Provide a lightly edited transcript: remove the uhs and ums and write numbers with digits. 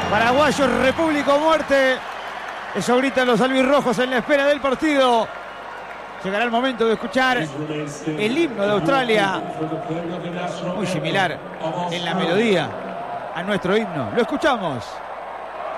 Paraguayos, República o muerte. Eso gritan los albirrojos en la espera del partido. Llegará el momento de escuchar el himno de Australia. Muy similar en la melodía a nuestro himno. Lo escuchamos.